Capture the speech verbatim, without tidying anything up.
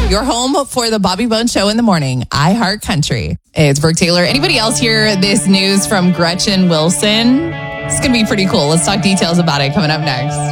Your home for the Bobby Bones Show in the morning, iHeart Country. It's Brooke Taylor. Anybody else hear this news from Gretchen Wilson? It's going to be pretty cool. Let's talk details about it coming up next.